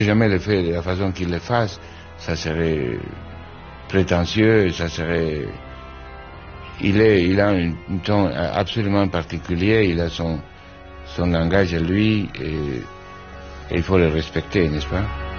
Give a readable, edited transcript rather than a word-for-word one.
Jamais le fait de la façon qu'il le fasse, ça serait prétentieux, ça serait... Il a un ton absolument particulier, il a son langage à lui, et il faut le respecter, n'est-ce pas?